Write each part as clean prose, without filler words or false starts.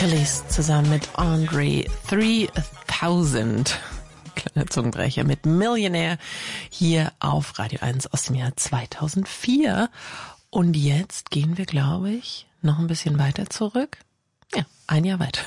Achilles zusammen mit Andre 3000. Kleiner Zungenbrecher mit Millionaire hier auf Radio 1 aus dem Jahr 2004. Und jetzt gehen wir, glaube ich, noch ein bisschen weiter zurück. Ja, ein Jahr weiter.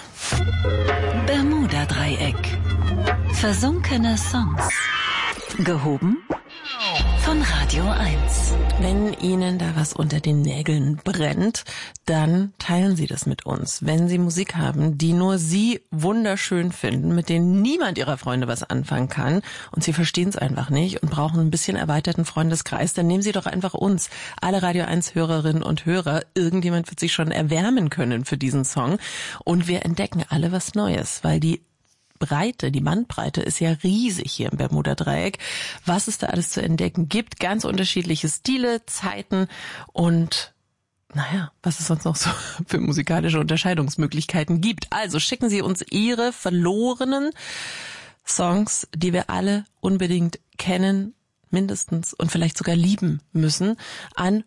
Bermuda-Dreieck. Versunkene Songs. Gehoben von Radio 1. Wenn Ihnen da was unter den Nägeln brennt, dann teilen Sie das mit uns. Wenn Sie Musik haben, die nur Sie wunderschön finden, mit denen niemand Ihrer Freunde was anfangen kann und Sie verstehen es einfach nicht und brauchen ein bisschen erweiterten Freundeskreis, dann nehmen Sie doch einfach uns, alle Radio 1 Hörerinnen und Hörer. Irgendjemand wird sich schon erwärmen können für diesen Song und wir entdecken alle was Neues, weil die Bandbreite ist ja riesig hier im Bermuda-Dreieck. Was es da alles zu entdecken gibt, ganz unterschiedliche Stile, Zeiten und was es sonst noch so für musikalische Unterscheidungsmöglichkeiten gibt. Also schicken Sie uns Ihre verlorenen Songs, die wir alle unbedingt kennen, mindestens und vielleicht sogar lieben müssen, an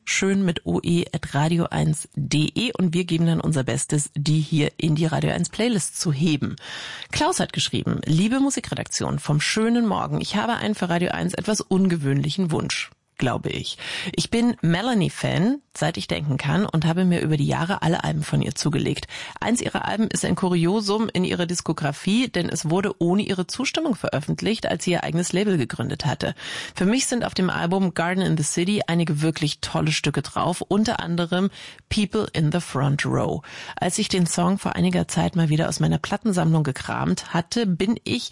schön@radio1.de und wir geben dann unser Bestes, die hier in die Radio 1 Playlist zu heben. Klaus hat geschrieben: Liebe Musikredaktion vom schönen Morgen, ich habe einen für Radio 1 etwas ungewöhnlichen Wunsch. Glaube ich. Ich bin Melanie-Fan, seit ich denken kann, und habe mir über die Jahre alle Alben von ihr zugelegt. Eins ihrer Alben ist ein Kuriosum in ihrer Diskografie, denn es wurde ohne ihre Zustimmung veröffentlicht, als sie ihr eigenes Label gegründet hatte. Für mich sind auf dem Album Garden in the City einige wirklich tolle Stücke drauf, unter anderem People in the Front Row. Als ich den Song vor einiger Zeit mal wieder aus meiner Plattensammlung gekramt hatte, bin ich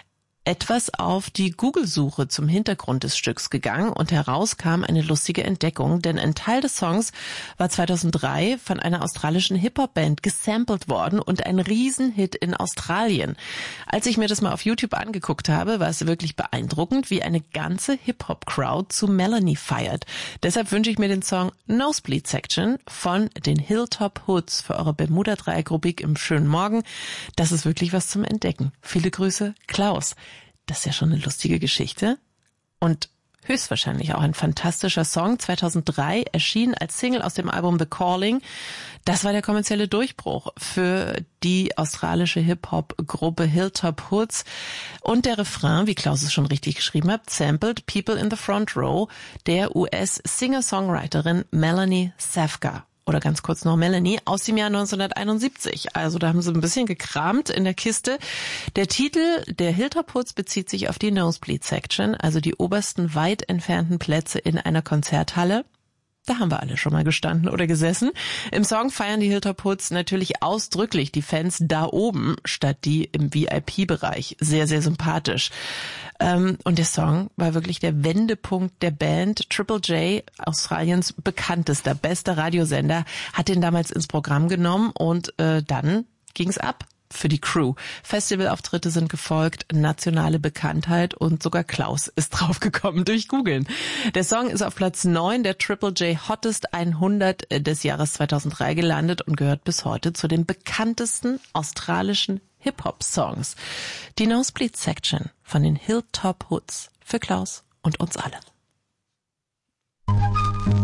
etwas auf die Google-Suche zum Hintergrund des Stücks gegangen und heraus kam eine lustige Entdeckung, denn ein Teil des Songs war 2003 von einer australischen Hip-Hop-Band gesampelt worden und ein Riesenhit in Australien. Als ich mir das mal auf YouTube angeguckt habe, war es wirklich beeindruckend, wie eine ganze Hip-Hop-Crowd zu Melanie feiert. Deshalb wünsche ich mir den Song Nosebleed Section von den Hilltop Hoods für eure Bermuda-Dreieck-Rubrik im schönen Morgen. Das ist wirklich was zum Entdecken. Viele Grüße, Klaus. Das ist ja schon eine lustige Geschichte und höchstwahrscheinlich auch ein fantastischer Song. 2003 erschien als Single aus dem Album The Calling. Das war der kommerzielle Durchbruch für die australische Hip-Hop-Gruppe Hilltop Hoods. Und der Refrain, wie Klaus es schon richtig geschrieben hat, sampled People in the Front Row der US-Singer-Songwriterin Melanie Safka. Oder ganz kurz noch Melanie, aus dem Jahr 1971. Also da haben sie ein bisschen gekramt in der Kiste. Der Titel der Hilltop Hoods bezieht sich auf die Nosebleed Section, also die obersten weit entfernten Plätze in einer Konzerthalle. Da haben wir alle schon mal gestanden oder gesessen. Im Song feiern die Hilltop Hoods natürlich ausdrücklich die Fans da oben, statt die im VIP-Bereich. Sehr, sehr sympathisch. Und der Song war wirklich der Wendepunkt der Band. Triple J, Australiens bekanntester, bester Radiosender, hat den damals ins Programm genommen und dann ging's ab für die Crew. Festivalauftritte sind gefolgt, nationale Bekanntheit und sogar Klaus ist draufgekommen durch Googlen. Der Song ist auf Platz 9 der Triple J Hottest 100 des Jahres 2003 gelandet und gehört bis heute zu den bekanntesten australischen Hip-Hop-Songs. Die Nosebleed Section von den Hilltop Hoods für Klaus und uns alle.